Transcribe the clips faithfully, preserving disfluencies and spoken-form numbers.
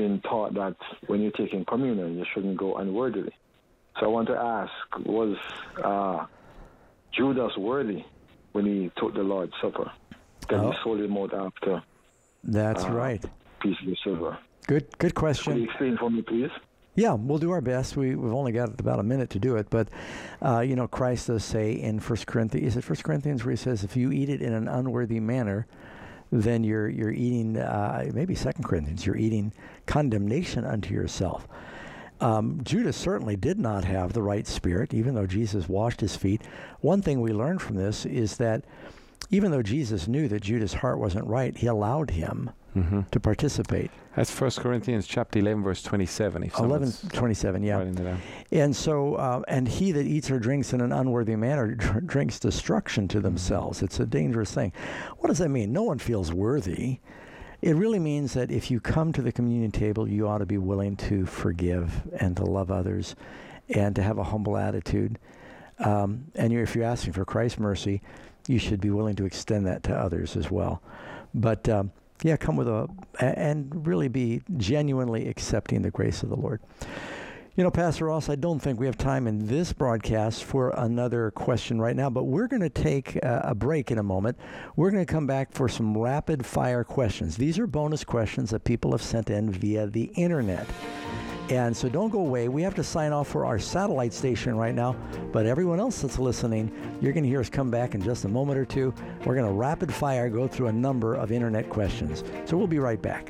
been taught that when you're taking communion, you shouldn't go unworthily. So I want to ask, was uh, Judas worthy when he took the Lord's Supper? That oh. he sold him out after. That's uh, right. Piece of silver. Good, good question. Could you explain for me, please? Yeah, we'll do our best. We, we've only got about a minute to do it, but uh, you know, Christ does say in First Corinthians, is it First Corinthians where he says, if you eat it in an unworthy manner, then you're you're eating, uh, maybe Second Corinthians, you're eating condemnation unto yourself. Um, Judas certainly did not have the right spirit, even though Jesus washed his feet. One thing we learned from this is that even though Jesus knew that Judas' heart wasn't right, he allowed him mm-hmm. to participate. That's First Corinthians chapter eleven, verse twenty-seven. If eleven twenty-seven, yeah. And so, uh, and he that eats or drinks in an unworthy manner dr- drinks destruction to themselves. Mm-hmm. It's a dangerous thing. What does that mean? No one feels worthy. It really means that if you come to the communion table, you ought to be willing to forgive and to love others and to have a humble attitude. Um, and you're, if you're asking for Christ's mercy, you should be willing to extend that to others as well. But um, yeah, come with a, and really be genuinely accepting the grace of the Lord. You know, Pastor Ross, I don't think we have time in this broadcast for another question right now, but we're going to take a, a break in a moment. We're going to come back for some rapid fire questions. These are bonus questions that people have sent in via the internet. And so don't go away. We have to sign off for our satellite station right now, but everyone else that's listening, you're going to hear us come back in just a moment or two. We're going to rapid fire go through a number of internet questions. So we'll be right back.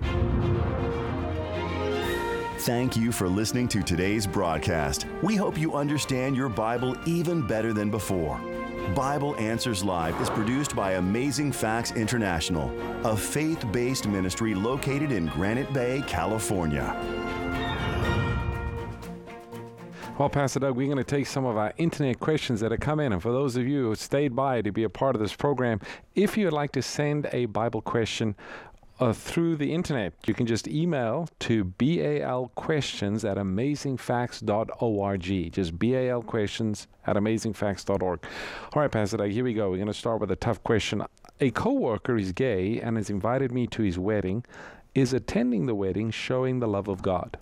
Thank you for listening to today's broadcast. We hope you understand your Bible even better than before. Bible Answers Live is produced by Amazing Facts International, a faith-based ministry located in Granite Bay, California. Well, Pastor Doug, we're going to take some of our internet questions that have come in. And for those of you who stayed by to be a part of this program, if you would like to send a Bible question uh, through the internet, you can just email to balquestions at amazingfacts dot org. Just balquestions at amazingfacts dot org. All right, Pastor Doug, here we go. We're going to start with a tough question. A coworker is gay and has invited me to his wedding. Is attending the wedding showing the love of God?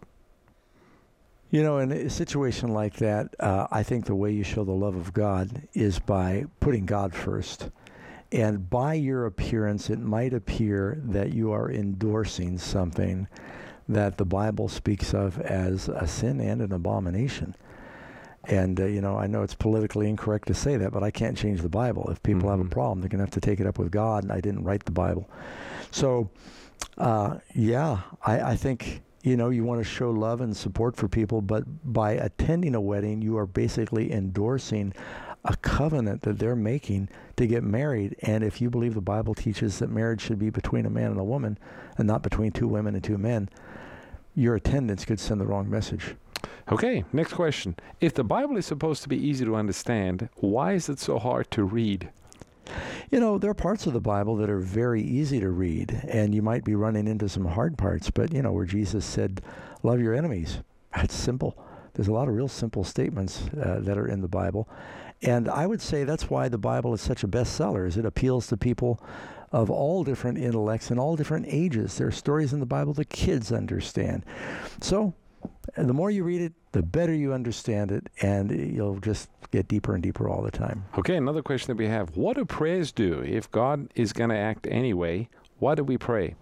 You know, in a situation like that, uh, I think the way you show the love of God is by putting God first. And by your appearance, it might appear that you are endorsing something that the Bible speaks of as a sin and an abomination. And, uh, you know, I know it's politically incorrect to say that, but I can't change the Bible. If people mm-hmm. have a problem, they're going to have to take it up with God, and I didn't write the Bible. So, uh, yeah, I, I think... You know, you want to show love and support for people, but by attending a wedding, you are basically endorsing a covenant that they're making to get married. And if you believe the Bible teaches that marriage should be between a man and a woman and not between two women and two men, your attendance could send the wrong message. Okay, next question. If the Bible is supposed to be easy to understand, why is it so hard to read? You know, there are parts of the Bible that are very easy to read, and you might be running into some hard parts, but, you know, where Jesus said, love your enemies. That's simple. There's a lot of real simple statements uh, that are in the Bible. And I would say that's why the Bible is such a bestseller, is it appeals to people of all different intellects and all different ages. There are stories in the Bible that kids understand. So the more you read it, the better you understand it, and you'll just get deeper and deeper all the time. Okay, another question that we have. What do prayers do? If God is going to act anyway, why do we pray?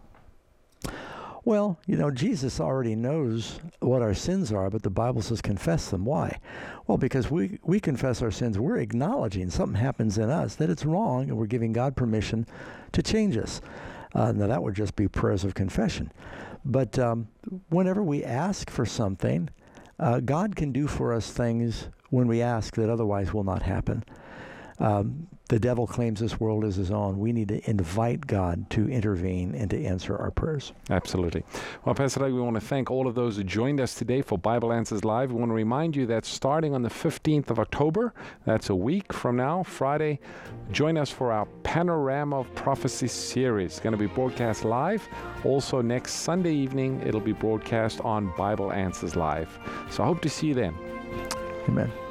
Well, you know, Jesus already knows what our sins are, but the Bible says confess them. Why? Well, because we, we confess our sins. We're acknowledging something happens in us, that it's wrong, and we're giving God permission to change us. Uh, now, that would just be prayers of confession. But um, whenever we ask for something, uh, God can do for us things when we ask that otherwise will not happen. Um, the devil claims this world is his own. We need to invite God to intervene and to answer our prayers. Absolutely. Well, Pastor Doug, we want to thank all of those who joined us today for Bible Answers Live. We want to remind you that starting on the fifteenth of October, that's a week from now, Friday, join us for our Panorama of Prophecy series. It's going to be broadcast live. Also, next Sunday evening, it'll be broadcast on Bible Answers Live. So I hope to see you then. Amen.